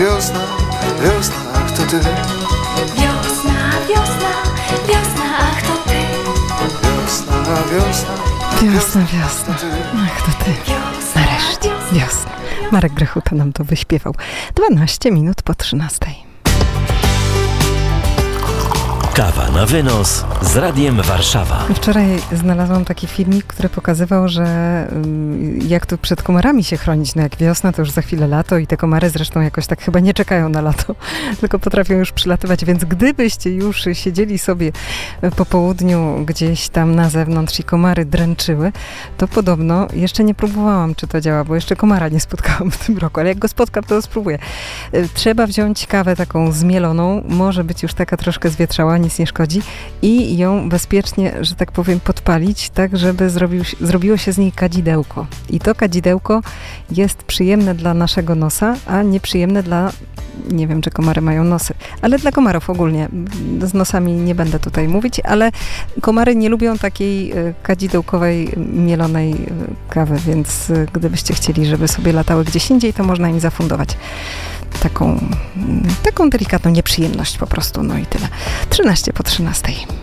wiosna, wiosna, ach to ty. Wiosna, wiosna, wiosna, ach to ty. Wiosna, wiosna, Wiosna, wiosna, ach to ty. Nareszcie, wiosna. Marek Grechuta nam to wyśpiewał. 12 minut po 13. Kawa na wynos z Radiem Warszawa. Wczoraj znalazłam taki filmik, który pokazywał, że jak tu przed komarami się chronić. No jak wiosna, to już za chwilę lato i te komary zresztą jakoś tak chyba nie czekają na lato, tylko potrafią już przylatywać. Więc gdybyście już siedzieli sobie po południu gdzieś tam na zewnątrz i komary dręczyły, to podobno, jeszcze nie próbowałam, czy to działa, bo jeszcze komara nie spotkałam w tym roku, ale jak go spotkam, to spróbuję. Trzeba wziąć kawę taką zmieloną, może być już taka troszkę zwietrzała, nic nie szkodzi, i ją bezpiecznie, że tak powiem, podpalić, tak żeby zrobiło się z niej kadzidełko. I to kadzidełko jest przyjemne dla naszego nosa, a nieprzyjemne dla, nie wiem, czy komary mają nosy, ale dla komarów ogólnie. Z nosami nie będę tutaj mówić, ale komary nie lubią takiej kadzidełkowej, mielonej kawy, więc gdybyście chcieli, żeby sobie latały gdzieś indziej, to można im zafundować taką delikatną nieprzyjemność po prostu. No i tyle. 13 po 13.